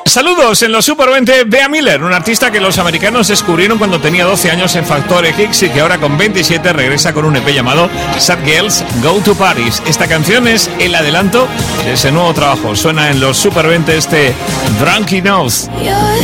Saludos en los Super 20, Bea Miller, un artista que los americanos descubrieron cuando tenía 12 años en Factory X y que ahora con 27 regresa con un EP llamado Sad Girls Go to Paris. Esta canción es el adelanto de ese nuevo trabajo. Suena en los Super 20 este Drunky Nose. You're